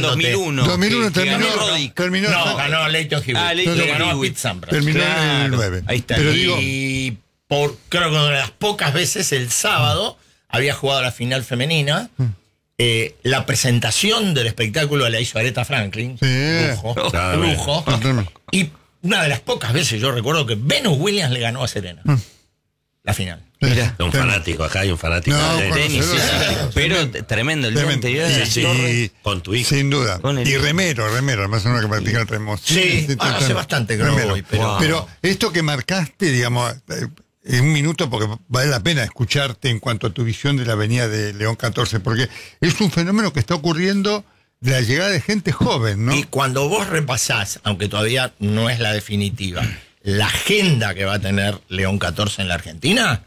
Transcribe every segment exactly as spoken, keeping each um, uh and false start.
dos mil uno. dos mil uno que, terminó, que ganó terminó. No, ganó Leighton Hewitt. Ah, Leighton Le ganó a Hewitt. Pete Sampras. Terminó Claro. en el nueve. Ahí está. Pero y digo, por, creo que una de las pocas veces el sábado había jugado la final femenina. Eh, la presentación del espectáculo la hizo Aretha Franklin. Sí. Lujo. Claro. lujo. Totalmente. Y una de las pocas veces yo recuerdo que Venus Williams le ganó a Serena. La final. Mira. Un fanático, acá hay un fanático. No, de con- Tenis, sí, Tremendo. sí. Pero t- tremendo, el día Tremendo. anterior de Sí, las sí, Torres. Con tu hijo. sin duda. Con el- Y remero, remero, además uno que practica el remo. Sí, ah, hace bastante que no voy, pero- Wow. Pero esto que marcaste, digamos, eh, en un minuto, porque vale la pena escucharte en cuanto a tu visión de la avenida de León catorce, porque es un fenómeno que está ocurriendo de la llegada de gente joven, ¿no? Y cuando vos repasás, aunque todavía no es la definitiva, la agenda que va a tener León catorce en la Argentina,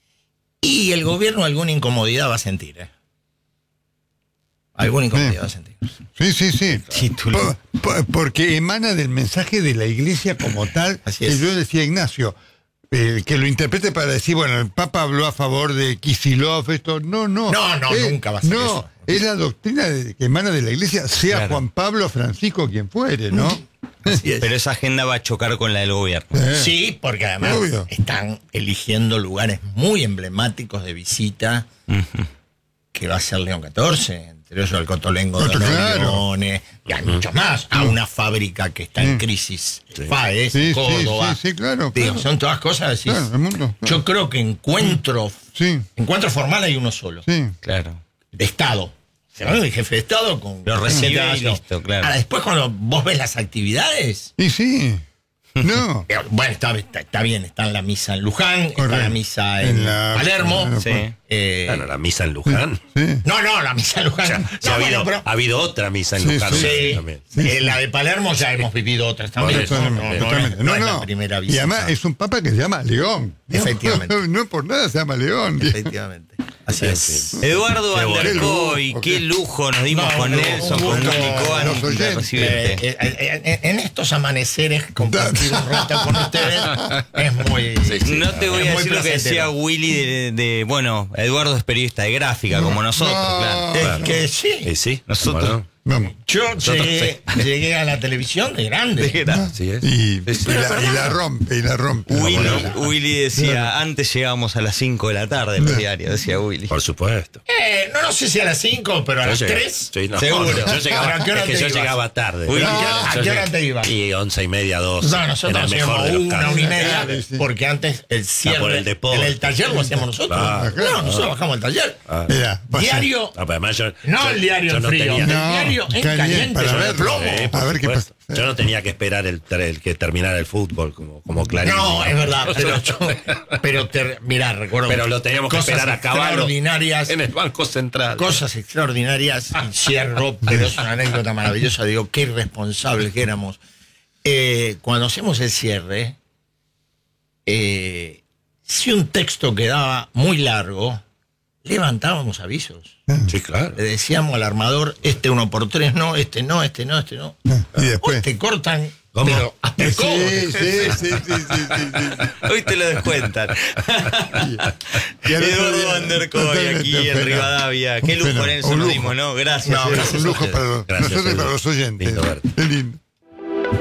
y el gobierno alguna incomodidad va a sentir, ¿eh? Alguna incomodidad Sí. va a sentir. Sí, sí, sí. Título. Po- po- porque emana del mensaje de la iglesia como tal. Así que es. yo decía, Ignacio, eh, que lo interprete para decir, bueno, el Papa habló a favor de Kicillof, esto. No, no. No, no, Eh, nunca va a ser no, eso. es la doctrina de- que emana de la iglesia, sea Claro. Juan Pablo, Francisco, quien fuere, ¿no? Así es. Pero esa agenda va a chocar con la del gobierno. Eh, Sí, porque además Obvio. están eligiendo lugares muy emblemáticos de visita, que va a ser León catorce, entre ellos el Cotolengo de Otro, los claro. Leones, y hay muchos más, a una fábrica que está en crisis, FAES, Sí, sí, Córdoba. sí, sí, claro, Digo, claro. son todas cosas así. Claro, el mundo, claro. Yo creo que encuentro, Sí, encuentro formal hay uno solo, sí. Claro. de Estado. Se va el jefe de Estado con Lo recibe y etcétera. listo, claro. Ahora, después cuando vos ves las actividades, Y sí. No. eh, bueno, está, está, está bien, está en la misa en Luján, está Correcto. en la misa en, En la- Palermo. en la- Sí. eh, Bueno, la misa en Luján. Sí. no, no, la misa en Luján. Ya, no, ya ha, bueno, habido, pero- ha habido otra misa en Sí, Luján. sí, también. eh, la de Palermo ya hemos vivido otras también. Por eso, No, no, Totalmente, no, totalmente. no No, es no. la primera Y visita. además es un papa que se llama León. Efectivamente. No, no por nada se llama León. Efectivamente. Así es. Eduardo Qué bueno. Andercoy, Qué qué lujo nos dimos No, con no, Nelson, un con gusto. Nicoan, Los oyentes. de recibirte. Eh, eh, eh, en estos amaneceres compartir un rato con ustedes es muy... No te voy es a muy decir lo que decía placentero. Willy de, de- bueno, Eduardo es periodista de gráfica, como nosotros, no. claro. Es que sí. Eh, sí, Nosotros- ¿cómo no? Vamos. Yo llegué, llegué a la televisión de grande. Así es. Y, Sí, sí. y la, y la rompe, y la rompe. Willy, Bueno. Willy decía, antes llegábamos a las cinco de la tarde en los diarios, decía Willy. Por supuesto. Eh, no, no sé si a las cinco, pero a las Yo llegaba- tres. sí, no, Seguro. no, yo llegaba, ¿Pero a qué hora es que te yo ibas? llegaba tarde. Uy, Yo- ¿a qué- yo a qué hora llegué- te ibas? Y once y media, dos. No, en nosotros el mejor hacíamos de los una, casos. una y media, Sí, sí. porque antes el cierre por el deporte. en el taller lo hacíamos nosotros. Claro, no, nosotros bajamos al taller. Mira, pasa- Diario, No, pero además yo- no yo- el diario yo en no frío, tenía- el No, diario en caliente, caliente, para sobre ver, plomo. Eh, por A ver qué supuesto. pasa. Yo no tenía que esperar el, el que terminara el fútbol como, como Clarín. No, es verdad, pero yo, pero te, mirá, recuerdo. Pero lo teníamos que cosas esperar a caballo extraordinarias, en el Banco Central. cosas extraordinarias, y cierro, pero es una anécdota maravillosa, digo, qué irresponsables que éramos. Eh, cuando hacemos el cierre, eh, si un texto quedaba muy largo, levantábamos avisos. Sí, claro. Le decíamos al armador, este uno por tres no, este no, este no, este no. Y después. Hoy te cortan, ¿Cómo? pero hasta el Sí, codo. sí, sí, sí, sí, sí, sí. Hoy te lo descuentan. Y al otro Eduardo día, Andercoy totalmente, aquí un en fenómeno. Rivadavia. Qué Un lujo, fenómeno, Nelson, un nos lujo. dimos, ¿no? Gracias. No, eh. gracias. Un lujo para los- Gracias, nosotros y para Edu. los oyentes. Lindo verte. Qué lindo.